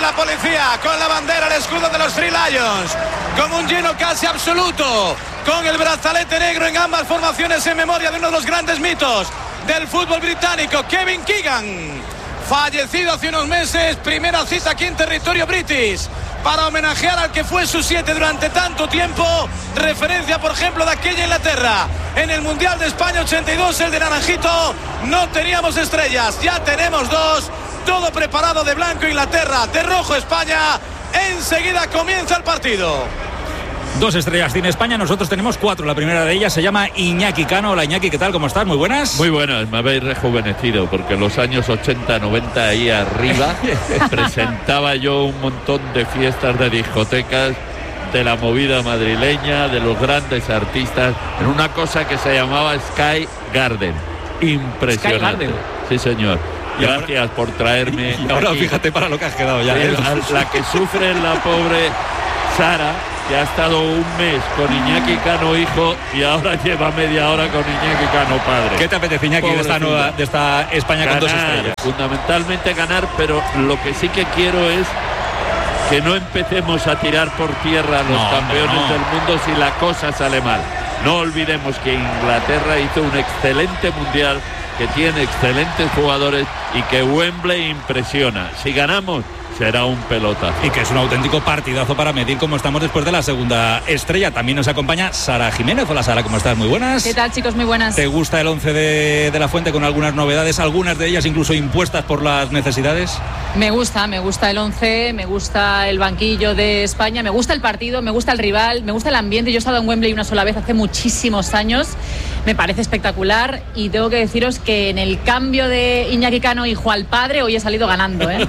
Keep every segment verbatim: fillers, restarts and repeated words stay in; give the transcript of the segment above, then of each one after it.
la policía, con la bandera, el escudo de los Three Lions, con un lleno casi absoluto, con el brazalete negro en ambas formaciones en memoria de uno de los grandes mitos del fútbol británico, Kevin Keegan, fallecido hace unos meses. Primera cita aquí en territorio british para homenajear al que fue su siete durante tanto tiempo. Referencia, por ejemplo, de aquella Inglaterra en el Mundial de España ochenta y dos, el de naranjito. No teníamos estrellas, ya tenemos dos. Todo preparado de blanco Inglaterra, de rojo España. Enseguida comienza el partido. Dos estrellas tiene España, nosotros tenemos cuatro. La primera de ellas se llama Iñaki Cano. Hola Iñaki, ¿qué tal? ¿Cómo estás? Muy buenas. Muy buenas, me habéis rejuvenecido, porque en los años ochenta, noventa ahí arriba presentaba yo un montón de fiestas de discotecas, de la movida madrileña, de los grandes artistas, en una cosa que se llamaba Sky Garden. Impresionante. Sky Garden. Sí, señor. Gracias ahora, por traerme. Y ahora aquí. Fíjate para lo que has quedado ya. ¿eh? La, la que sufre la pobre Sara, que ha estado un mes con Iñaki Cano hijo y ahora lleva media hora con Iñaki Cano padre. ¿Qué te apetece, Iñaki, de esta, nueva, de esta España ganar, con dos estrellas? Fundamentalmente ganar, pero lo que sí que quiero es que no empecemos a tirar por tierra a los no, campeones no. del mundo si la cosa sale mal. No olvidemos que Inglaterra hizo un excelente mundial, que tiene excelentes jugadores y que Wembley impresiona. Si ganamos, será un pelotazo. Y que es un auténtico partidazo para medir cómo estamos después de la segunda estrella. También nos acompaña Sara Jiménez. Hola Sara, ¿cómo estás? Muy buenas. ¿Qué tal, chicos? Muy buenas. ¿Te gusta el once de, de la Fuente con algunas novedades, algunas de ellas incluso impuestas por las necesidades? Me gusta, me gusta el once, me gusta el banquillo de España, me gusta el partido, me gusta el rival, me gusta el ambiente. Yo he estado en Wembley una sola vez hace muchísimos años. Me parece espectacular y tengo que deciros que en el cambio de Iñaki Cano hijo al padre hoy he salido ganando, ¿eh?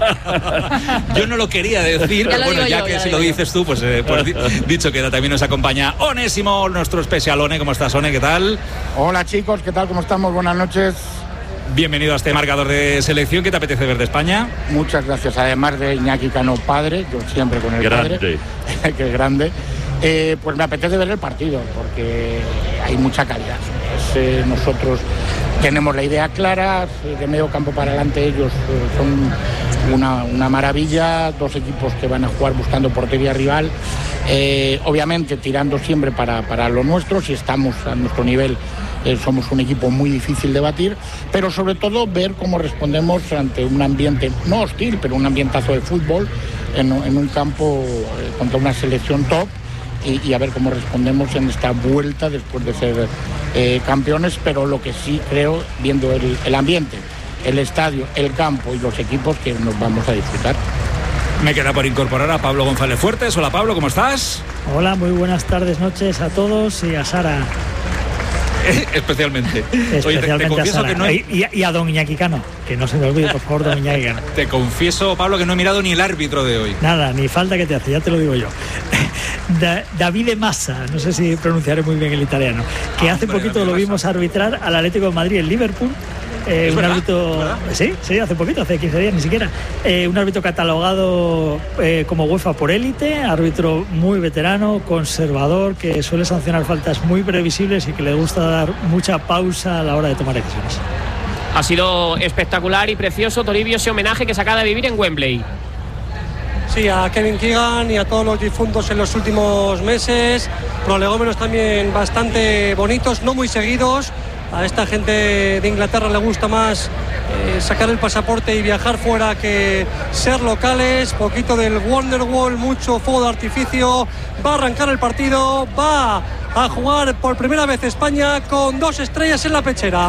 Yo no lo quería decir, pero bueno, ya yo, que ya si lo dices tú, pues, eh, pues dicho queda. También nos acompaña Onésimo, nuestro especial One. ¿Cómo estás, One? ¿Qué tal? Hola chicos, ¿qué tal? ¿Cómo estamos? Buenas noches. Bienvenido a este marcador de selección. ¿Qué te apetece ver de España? Muchas gracias. Además de Iñaki Cano padre, yo siempre con el grande. padre, que es grande. Eh, pues me apetece ver el partido porque hay mucha calidad. Es, eh, nosotros tenemos la idea clara, de medio campo para adelante ellos eh, son una, una maravilla, dos equipos que van a jugar buscando portería rival, eh, obviamente tirando siempre para, para lo nuestro. Si estamos a nuestro nivel, eh, somos un equipo muy difícil de batir, pero sobre todo ver cómo respondemos ante un ambiente, no hostil, pero un ambientazo de fútbol en, en un campo eh, contra una selección top. Y, y a ver cómo respondemos en esta vuelta después de ser eh, campeones, pero lo que sí creo, viendo el, el ambiente, el estadio, el campo y los equipos, que nos vamos a disfrutar. Me queda por incorporar a Pablo González Fuertes. Hola Pablo, ¿cómo estás? Hola, muy buenas tardes, noches a todos y a Sara. Especialmente. Especialmente Oye, te, te confieso a Sara. Que no he... y, y a don Iñaki Cano, que no se me olvide, por favor, don Iñaki Cano. Te confieso, Pablo, que no he mirado ni el árbitro de hoy. Nada, ni falta que te hace, ya te lo digo yo. Da, Davide Massa, no sé si pronunciaré muy bien el italiano, que hace Hombre, poquito lo vimos Massa. arbitrar al Atlético de Madrid en Liverpool. Eh, un verdad? árbitro, sí, sí, hace poquito, hace quince días ni siquiera. Eh, un árbitro catalogado eh, como UEFA por élite, árbitro muy veterano, conservador, que suele sancionar faltas muy previsibles y que le gusta dar mucha pausa a la hora de tomar decisiones. Ha sido espectacular y precioso, Toribio, ese homenaje que se acaba de vivir en Wembley. Sí, a Kevin Keegan y a todos los difuntos en los últimos meses. Prolegómenos también bastante bonitos, no muy seguidos. A esta gente de Inglaterra le gusta más eh, sacar el pasaporte y viajar fuera que ser locales. Poquito del Wonderwall, mucho fuego de artificio. Va a arrancar el partido, va a jugar por primera vez España con dos estrellas en la pechera.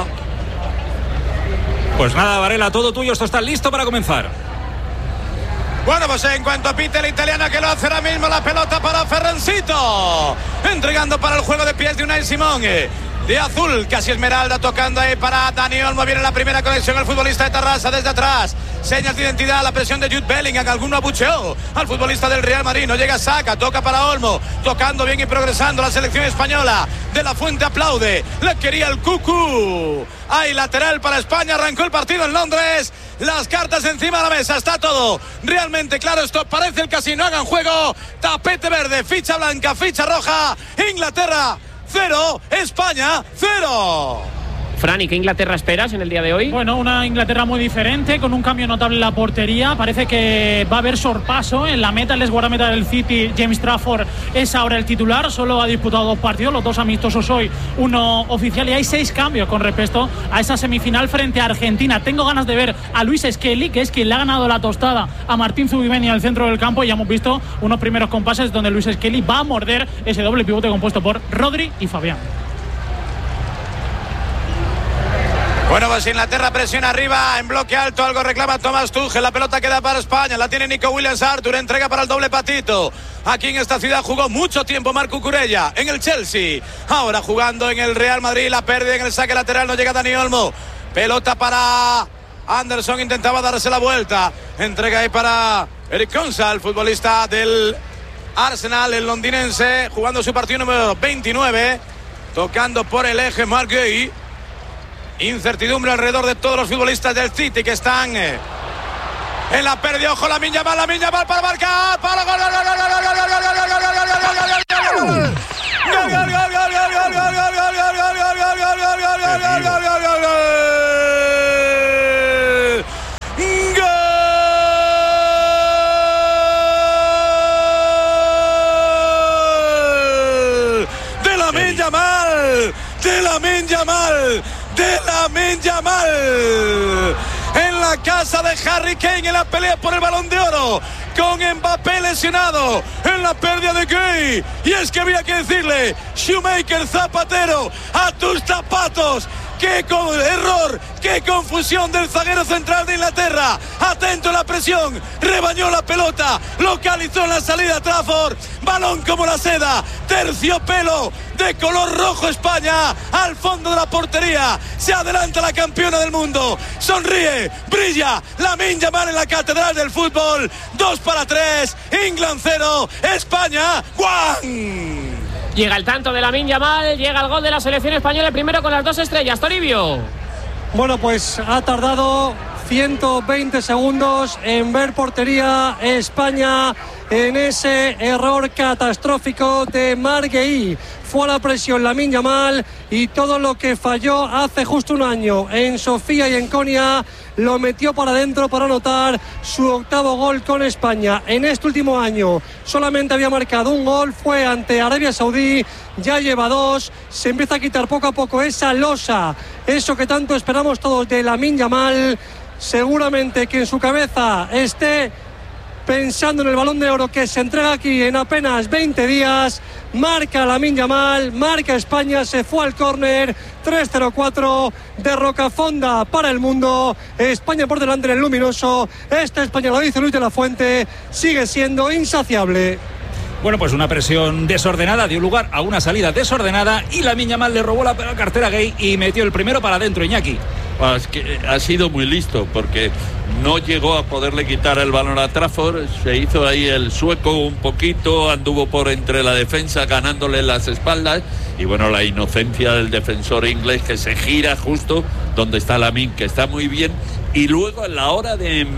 Pues nada, Varela, todo tuyo, esto está listo para comenzar. Bueno, pues en cuanto pite el italiano, que lo hace ahora mismo, la pelota para Ferrancito, entregando para el juego de pies de Unai Simón. De azul, casi esmeralda, tocando ahí para Dani Olmo. Viene la primera conexión, el futbolista de Tarrasa desde atrás. Señas de identidad, la presión de Jude Bellingham. Alguno abucheó al futbolista del Real Madrid. No llega Saka, toca para Olmo. Tocando bien y progresando la selección española. De la Fuente aplaude. Le quería el cucú. Hay lateral para España. Arrancó el partido en Londres. Las cartas encima de la mesa. Está todo realmente claro. Esto parece el casino. Hagan juego. Tapete verde, ficha blanca, ficha roja. Inglaterra cero, España cero. Fran, ¿y qué Inglaterra esperas en el día de hoy? Bueno, una Inglaterra muy diferente, con un cambio notable en la portería. Parece que va a haber sorpaso en la meta. El ex guardameta del City, James Trafford, es ahora el titular. Solo ha disputado dos partidos, los dos amistosos hoy, uno oficial. Y hay seis cambios con respecto a esa semifinal frente a Argentina. Tengo ganas de ver a Luis Skelly, que es quien le ha ganado la tostada a Martín Zubimendi en el centro del campo. Y ya hemos visto unos primeros compases donde Luis Skelly va a morder ese doble pivote compuesto por Rodri y Fabián. Bueno, pues Inglaterra presiona arriba en bloque alto, algo reclama Thomas Tuchel, la pelota queda para España, la tiene Nico Williams-Arthur, entrega para el doble patito. Aquí en esta ciudad jugó mucho tiempo Marco Cucurella en el Chelsea, ahora jugando en el Real Madrid, la pérdida en el saque lateral, no llega Dani Olmo, pelota para Anderson, intentaba darse la vuelta, entrega ahí para Eric Konsa, el futbolista del Arsenal, el londinense, jugando su partido número veintinueve, tocando por el eje Marc Guéhi. Incertidumbre alrededor de todos los futbolistas del City que están en la pérdida. Ojo, Lamine Yamal, Lamine Yamal para marcar, para gol, gol, gol, gol, gol, gol, gol, de Lamine Yamal, de Lamine Yamal. de Lamine Yamal en la casa de Harry Kane en la pelea por el Balón de Oro, con Mbappé lesionado en la pérdida de Gueye. Y es que había que decirle: Shoemaker, zapatero, a tus zapatos. ¡Qué error! ¡Qué confusión del zaguero central de Inglaterra! Atento a la presión, rebañó la pelota, localizó en la salida Trafford, balón como la seda, terciopelo de color rojo España, al fondo de la portería, se adelanta la campeona del mundo, sonríe, brilla, Lamine Yamal en la catedral del fútbol, dos para tres, England cero, España one. Llega el tanto de Lamine Yamal, llega el gol de la selección española, el primero con las dos estrellas. Toribio. Bueno, pues ha tardado ciento veinte segundos en ver portería España en ese error catastrófico de Marc Guéhi. Fue a la presión Lamine Yamal y todo lo que falló hace justo un año en Sofía y en Konya lo metió para adentro para anotar su octavo gol con España. En este último año solamente había marcado un gol, fue ante Arabia Saudí, ya lleva dos, se empieza a quitar poco a poco esa losa, eso que tanto esperamos todos de Lamine Yamal. Seguramente que en su cabeza esté pensando en el Balón de Oro que se entrega aquí en apenas veinte días. Marca Lamine Yamal, marca España, se fue al córner, tres cero cuatro de Rocafonda para el mundo. España por delante en el luminoso. Esta España, lo dice Luis de la Fuente, sigue siendo insaciable. Bueno, pues una presión desordenada dio lugar a una salida desordenada y Lamine Yamal le robó la cartera a Gueye y metió el primero para adentro, Iñaki. Es que ha sido muy listo porque no llegó a poderle quitar el balón a Trafford, se hizo ahí el sueco un poquito, anduvo por entre la defensa ganándole las espaldas y bueno, la inocencia del defensor inglés que se gira justo donde está Lamine, que está muy bien, y luego a la hora de eh,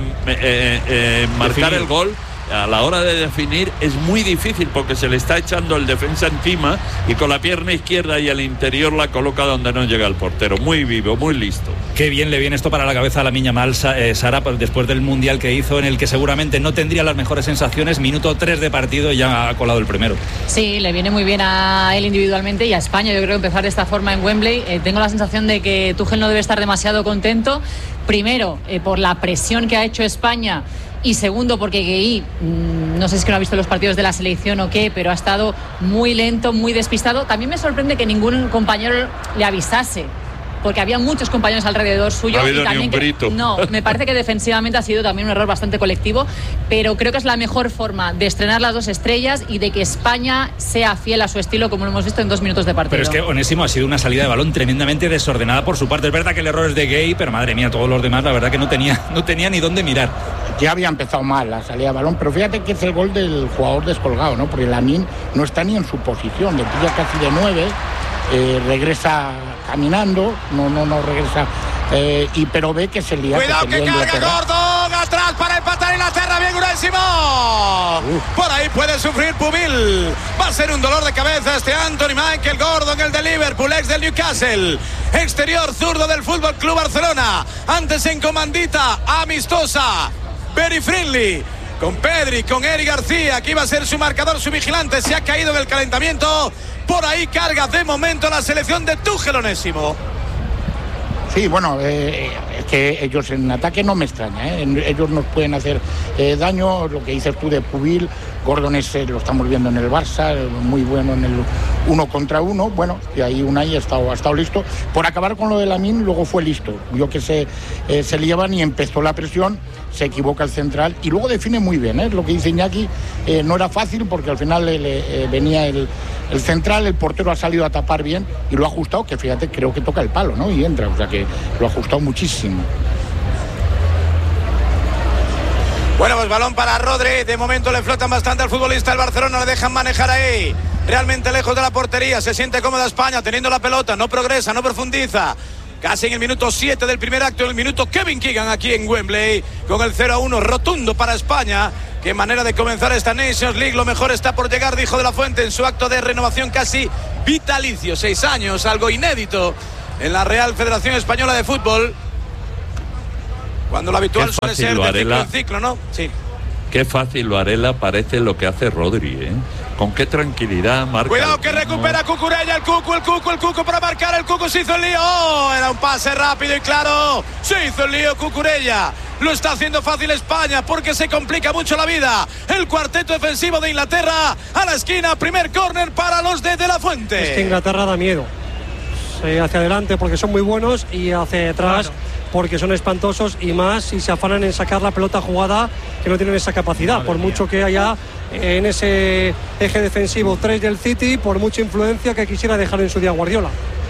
eh, marcar Definir. el gol, a la hora de definir es muy difícil porque se le está echando el defensa encima y con la pierna izquierda y el interior la coloca donde no llega el portero. Muy vivo, muy listo. Qué bien le viene esto para la cabeza a Lamine Yamal, eh, Sara, después del Mundial que hizo, en el que seguramente no tendría las mejores sensaciones. Minuto tres de partido y ya ha colado el primero. Sí, le viene muy bien a él individualmente y a España. Yo creo que empezar de esta forma en Wembley, eh, tengo la sensación de que Tuchel no debe estar demasiado contento. Primero, eh, por la presión que ha hecho España. Y segundo, porque Guéhi, mmm, no sé si es que no ha visto los partidos de la selección o qué, pero ha estado muy lento, muy despistado. También me sorprende que ningún compañero le avisase, porque había muchos compañeros alrededor suyo. No ha habido y también ni un grito. Que, no, me parece que defensivamente ha sido también un error bastante colectivo, pero creo que es la mejor forma de estrenar las dos estrellas y de que España sea fiel a su estilo, como lo hemos visto en dos minutos de partido. Pero es que Onésimo ha sido una salida de balón tremendamente desordenada por su parte. Es verdad que el error es de Guéhi, pero madre mía, todos los demás la verdad que no tenía, no tenía ni dónde mirar. Ya había empezado mal la salida de balón, pero fíjate que es el gol del jugador descolgado, ¿no? Porque Lamine no está ni en su posición, le pilla casi de nueve, eh, regresa caminando, no, no, no regresa, eh, y pero ve que se lía. Cuidado que, se que lía carga Gordo. toca atrás para empatar Inglaterra. Bien, Unai Simón. Uh. Por ahí puede sufrir Pubil. Va a ser un dolor de cabeza este Anthony Michael Gordon, el de Liverpool, ex del Newcastle. Exterior zurdo del Fútbol Club Barcelona. Antes en comandita amistosa. Very friendly. Con Pedri, con Eric García, que iba a ser su marcador, su vigilante. Se ha caído en el calentamiento. Por ahí carga de momento la selección de Tuchel, Onésimo. Sí, bueno, eh, es que ellos en ataque no me extraña, ¿eh? Ellos nos pueden hacer eh, daño. Lo que dices tú de Pubil, Gordon ese lo estamos viendo en el Barça, muy bueno en el uno contra uno. Bueno, y ahí Unai ha estado, ha estado listo. Por acabar con lo de Lamine, luego fue listo. Vio que se, eh, se liaban y empezó la presión, se equivoca el central y luego define muy bien, ¿eh? Lo que dice Iñaki, eh, no era fácil porque al final eh, eh, venía el, el central, el portero ha salido a tapar bien y lo ha ajustado, que fíjate, creo que toca el palo, ¿no? Y entra, o sea que lo ha ajustado muchísimo. Bueno, pues balón para Rodri. De momento le flotan bastante al futbolista del Barcelona. Le dejan manejar ahí. Realmente lejos de la portería. Se siente cómoda España teniendo la pelota. No progresa, no profundiza. Casi en el minuto siete del primer acto. En el minuto Kevin Keegan aquí en Wembley. Con el cero a uno rotundo para España. Qué manera de comenzar esta Nations League. Lo mejor está por llegar, dijo De La Fuente en su acto de renovación casi vitalicio. Seis años, algo inédito en la Real Federación Española de Fútbol. Cuando lo habitual suele ser de ciclo en ciclo, ¿no? Sí. Qué fácil lo Varela parece lo que hace Rodri, ¿eh? Con qué tranquilidad marca. Cuidado que recupera Cucurella, el Cucu, el Cucu, el Cucu para marcar, el Cucu se hizo el lío. Oh, era un pase rápido y claro. Se hizo el lío Cucurella. Lo está haciendo fácil España porque se complica mucho la vida. El cuarteto defensivo de Inglaterra a la esquina, primer córner para los de De La Fuente. Es que Inglaterra da miedo. Se hacia adelante porque son muy buenos y hacia atrás claro, porque son espantosos y más si se afanan en sacar la pelota jugada que no tienen esa capacidad. Madre por mucho mía. Que haya en ese eje defensivo tres del City, por mucha influencia que quisiera dejar en su día Guardiola.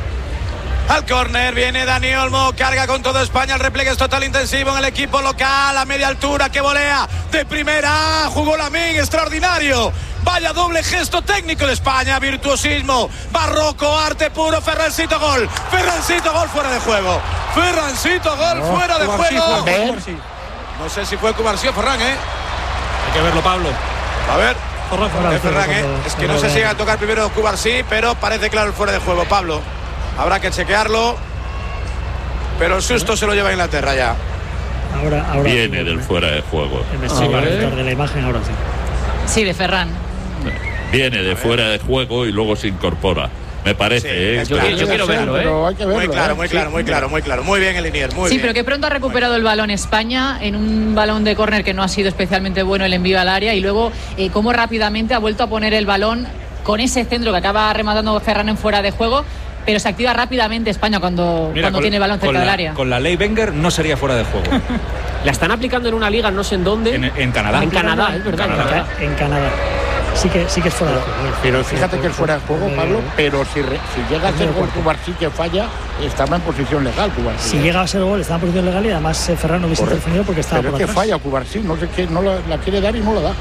Al córner viene Dani Olmo, carga con todo España, el repliegue es total intensivo en el equipo local, a media altura que volea de primera, jugó Lamine, extraordinario. Vaya doble gesto técnico de España, virtuosismo, barroco, arte puro, Ferrancito gol, Ferrancito gol fuera de juego, Ferrancito gol no, fuera de Cubarsí, juego. Fue, no sé si fue Cubarsí o Ferran, ¿eh? Hay que verlo, Pablo. A ver, Ferran, Ferran, Ferran, ¿eh? Es que no sé si llega a tocar primero Cubarsí, pero parece claro el fuera de juego, Pablo. Habrá que chequearlo, pero el susto se lo lleva a Inglaterra ya. Ahora, ahora viene sí, del fuera de juego. Sí, de la imagen ahora sí. Sí, de Ferran. Viene de fuera de juego y luego se incorpora. Me parece, sí, ¿eh? Yo, yo quiero verlo, ¿eh? Hay que verlo, muy claro, ¿eh? muy claro, muy claro, muy claro. Muy bien el Linier, muy sí, bien. pero que pronto ha recuperado el balón España en un balón de córner que no ha sido especialmente bueno el envío al área y luego eh, cómo rápidamente ha vuelto a poner el balón con ese centro que acaba rematando Ferran en fuera de juego. Pero se activa rápidamente España cuando, Mira, cuando con, tiene el balón cerca la, del área. Con la ley Wenger no sería fuera de juego. La están aplicando en una liga, no sé en dónde. En, en Canadá. En Canadá, es verdad. Canadá. En Canadá. Sí que, sí que es fuera de juego. Pero fíjate que es fuera de juego, Pablo, pero si, re, si llega a ser gol Cubarsí que falla, estaba en posición legal Cubarsí. Si llega a ser gol, estaba en posición legal y además eh, Ferran no hubiese intervenido porque estaba pero por es que atrás. falla Cubarsí, no sé qué, no la, la quiere dar y no la da.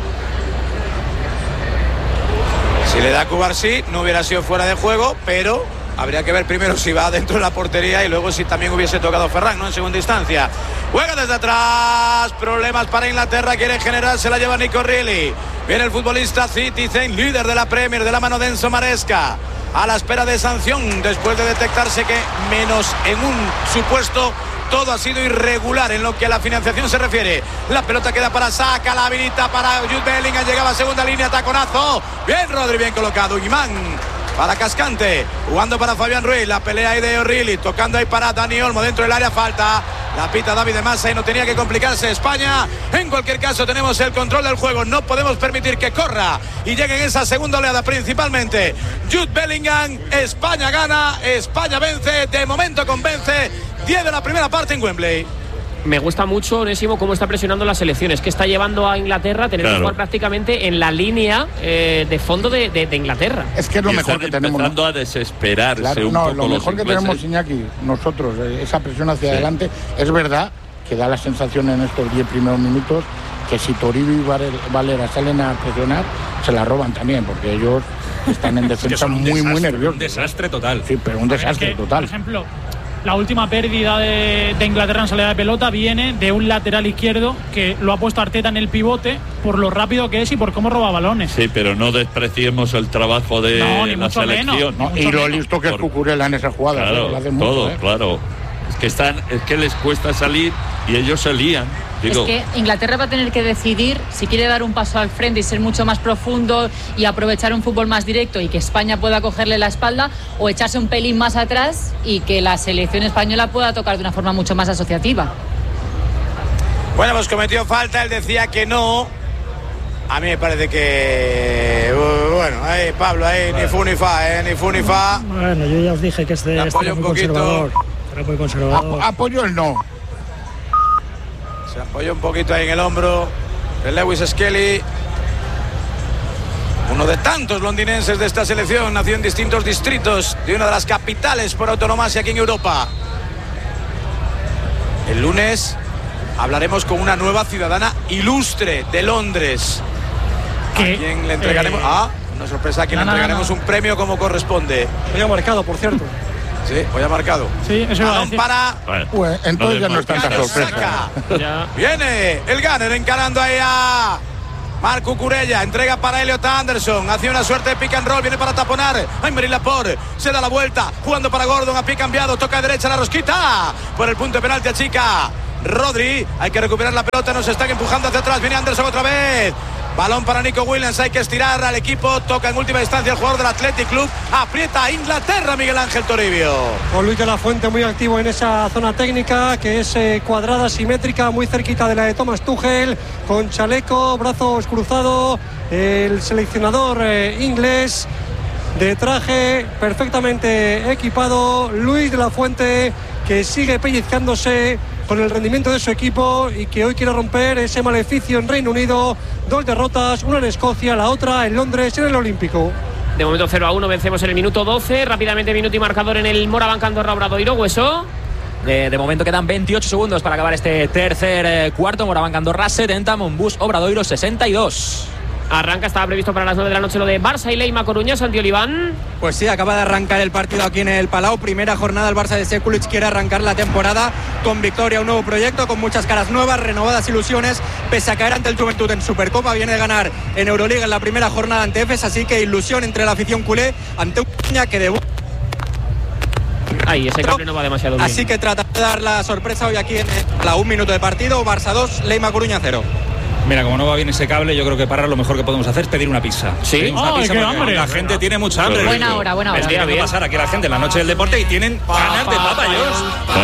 Si le da Cubarsí, no hubiera sido fuera de juego, pero habría que ver primero si va dentro de la portería y luego si también hubiese tocado Ferran, ¿no? En segunda instancia. Juega desde atrás. Problemas para Inglaterra. Quiere generar. Se la lleva Nico Reilly. Viene el futbolista Citizen, líder de la Premier, de la mano de Enzo Maresca. A la espera de sanción después de detectarse que menos en un supuesto todo ha sido irregular en lo que a la financiación se refiere. La pelota queda para Saka, la habilita para Jude Bellingham. Llegaba a segunda línea, taconazo. Bien Rodri, bien colocado. Guimán para Cascante, jugando para Fabián Ruiz, la pelea ahí de O'Reilly, tocando ahí para Dani Olmo dentro del área, falta, la pita David de Massa y no tenía que complicarse España. En cualquier caso tenemos el control del juego, no podemos permitir que corra y llegue en esa segunda oleada principalmente Jude Bellingham. España gana, España vence, de momento convence. diez de la primera parte en Wembley. Me gusta mucho, Onésimo, cómo está presionando las selecciones, que está llevando a Inglaterra a tener claro. que jugar prácticamente en la línea eh, de fondo de, de, de Inglaterra. Es que es lo y mejor que tenemos. Empezando ¿no? a desesperarse claro, un no, poco lo mejor los que tenemos, Iñaki, nosotros, esa presión hacia sí. adelante, es verdad que da la sensación en estos diez primeros minutos que si Toribio y Valera salen a presionar, se la roban también, porque ellos están en defensa muy, desastre, muy nerviosos. Un desastre total. Sí, pero un desastre es que, total. Por ejemplo, la última pérdida de, de Inglaterra en salida de pelota viene de un lateral izquierdo que lo ha puesto Arteta en el pivote por lo rápido que es y por cómo roba balones. Sí, pero no despreciemos el trabajo de no, ni la mucho selección. Menos, no, ni y mucho lo menos. listo que es Cucurella en esa jugada. Claro, ¿eh? Lo hace todo, mucho, ¿eh? claro. Es que están, es que les cuesta salir y ellos se lían. Digo, es que Inglaterra va a tener que decidir si quiere dar un paso al frente y ser mucho más profundo y aprovechar un fútbol más directo y que España pueda cogerle la espalda, o echarse un pelín más atrás y que la selección española pueda tocar de una forma mucho más asociativa. Bueno, pues cometió falta, él decía que no. A mí me parece que... Bueno, ahí Pablo, ahí ni fu ni fa, ¿eh? Ni fu ni fa. Bueno, yo ya os dije que este, este era muy conservador. Era muy conservador. Ap- apoyo el no. Se apoyó un poquito ahí en el hombro de Lewis Skelly. Uno de tantos londinenses de esta selección, nació en distintos distritos de una de las capitales por autonomía aquí en Europa. El lunes hablaremos con una nueva ciudadana ilustre de Londres. ¿Qué? ¿A quién le entregaremos? Eh... Ah, una sorpresa, a quien no, le entregaremos no, no. un premio como corresponde. Hoy ha marcado, por cierto. Sí, hoy ha marcado. Sí, eso iba a Balón decir. para... bueno, Pues entonces ya no es tanta Gánner sorpresa. saca. Ya. Viene el Gánner encarando ahí a Marc Cucurella, entrega para Elliot Anderson, hace una suerte de pick and roll, viene para taponar Aymeric Laporte, se da la vuelta, jugando para Gordon, a pie cambiado, toca de derecha la rosquita, por el punto de penalti a chica Rodri, hay que recuperar la pelota, nos están empujando hacia atrás, viene Anderson otra vez. Balón para Nico Williams, hay que estirar al equipo, toca en última instancia el jugador del Athletic Club, aprieta a Inglaterra Miguel Ángel Toribio. Con Luis de la Fuente muy activo en esa zona técnica que es eh, cuadrada, simétrica, muy cerquita de la de Thomas Tuchel, con chaleco, brazos cruzados, el seleccionador eh, inglés de traje perfectamente equipado, Luis de la Fuente, que sigue pellizcándose con el rendimiento de su equipo y que hoy quiere romper ese maleficio en Reino Unido. Dos derrotas, una en Escocia, la otra en Londres en el Olímpico. De momento cero a uno, vencemos en el minuto doce. Rápidamente minuto y marcador en el Morabanc Andorra Obradoiro. Hueso. De, de momento quedan veintiocho segundos para acabar este tercer eh, cuarto. Morabanc Andorra setenta, Monbus Obradoiro sesenta y dos. Arranca, estaba previsto para las nueve de la noche lo de Barça y Leima Coruña, Santi Oliván. Pues sí, acaba de arrancar el partido aquí en el Palau. Primera jornada, el Barça de Sekulic quiere arrancar la temporada con victoria, un nuevo proyecto, con muchas caras nuevas, renovadas ilusiones, pese a caer ante el Juventud en Supercopa. Viene de ganar en Euroliga en la primera jornada ante Efes, así que ilusión entre la afición culé ante un Coruña que debuta. Ahí, ese cable no va demasiado bien. Así que trata de dar la sorpresa hoy aquí en el Palau. Un minuto de partido, Barça dos, Leima Coruña cero. Mira, como no va bien ese cable, yo creo que para lo mejor que podemos hacer es pedir una pizza. Sí. Pedimos una Ay, pizza qué porque hambre. la gente tiene mucha hambre. Buena hora, buena hora. Es que va a pasar aquí a la gente en la noche del deporte y tienen ganas de Papa John's.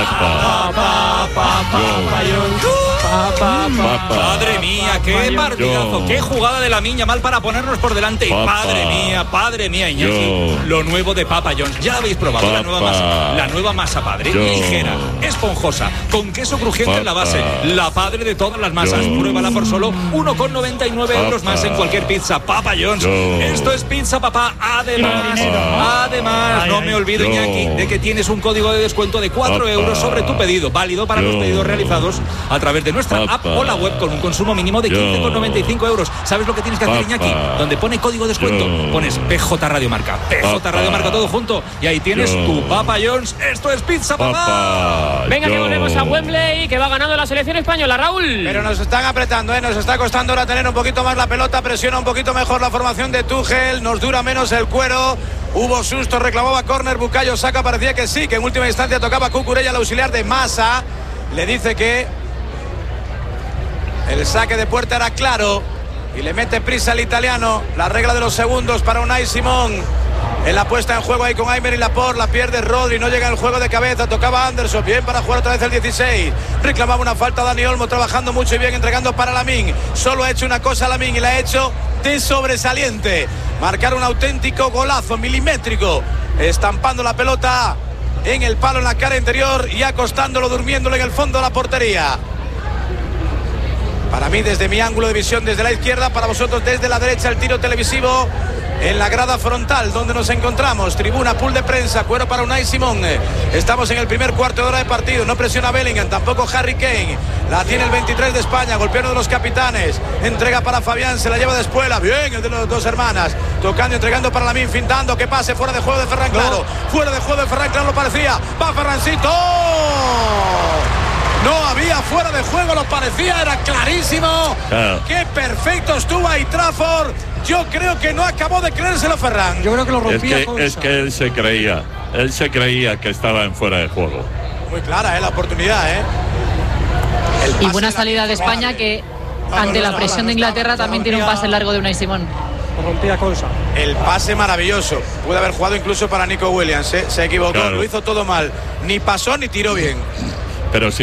Papa. Papa. Madre mía, qué partidazo, Yo. qué jugada de la Miña mal para ponernos por delante. Y Papa. padre mía, padre mía, Iñaki, Yo. lo nuevo de Papa John's. Ya lo habéis probado, la nueva Papa. masa. La nueva masa, padre. Yo. Ligera, esponjosa, con queso crujiente en la Papa. base. La padre de todas las masas. Yo. Pruébala por solo uno con noventa y nueve euros Papa. más en cualquier pizza. Papa John's. Yo. Esto es pizza, papá. Además, Papa. además, Ay, no ay. me olvido, Yo. Iñaki, de que tienes un código de descuento de cuatro Papa. euros sobre tu pedido, válido para los Yo. pedidos realizados a través de nuestra app Papa. o la web, con un consumo mínimo de Yo. quince con noventa y cinco euros. ¿Sabes lo que tienes que hacer, Papa. Iñaki? Donde pone código descuento, Yo. pones P J Radio Marca. P J Papa. Radio Marca todo junto. Y ahí tienes Yo. tu Papa John's. Esto es pizza, papá. Papa. Venga, que Yo. volvemos a Wembley, que va ganando la selección española, Raúl. Pero nos están apretando, ¿eh? Nos está costando ahora tener un poquito más la pelota, presiona un poquito mejor la formación de Tuchel, nos dura menos el cuero. Hubo susto, reclamaba córner, Bukayo Saka, parecía que sí, que en última instancia tocaba Cucurella, el auxiliar de Massa. Le dice que el saque de puerta era claro y le mete prisa al italiano. La regla de los segundos para Unai Simón. En la puesta en juego ahí con Aymeric Laporte, la pierde Rodri, no llega el juego de cabeza, tocaba Anderson, bien para jugar otra vez el dieciséis, reclamaba una falta Dani Olmo, trabajando mucho y bien, entregando para Lamine, solo ha hecho una cosa Lamine y la ha hecho de sobresaliente, marcar un auténtico golazo milimétrico, estampando la pelota en el palo, en la cara interior y acostándolo, durmiéndolo en el fondo de la portería. Para mí, desde mi ángulo de visión, desde la izquierda, para vosotros desde la derecha, el tiro televisivo en la grada frontal donde nos encontramos. Tribuna, pool de prensa, cuero para Unai Simón. Estamos en el primer cuarto de hora de partido. No presiona Bellingham, tampoco Harry Kane. La tiene el veintitrés de España, golpea uno de los capitanes. Entrega para Fabián, se la lleva de Espuela. Bien, el de las dos hermanas. Tocando, entregando para Lamine, fintando. Que pase fuera de juego de Ferran Claro. No. Fuera de juego de Ferran Claro, lo parecía. Va Ferrancito. No había fuera de juego, lo parecía, era clarísimo. Claro. Qué perfecto estuvo ahí Trafford. Yo creo que no acabó de creérselo Ferran. Yo creo que lo rompía. Es que, es que él se creía, él se creía que estaba en fuera de juego. Muy clara, ¿eh? La oportunidad, ¿eh? Y buena salida de España que ante la presión de Inglaterra también tiene un pase largo de Unai Simón. Rompía Consa. El pase maravilloso. Puede haber jugado incluso para Nico Williams, ¿eh? Se equivocó, claro. Lo hizo todo mal. Ni pasó ni tiró bien. Pero sí.